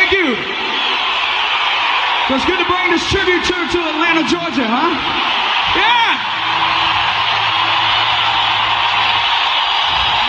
Thank you. So it's good to bring this tribute to Atlanta, Georgia, huh?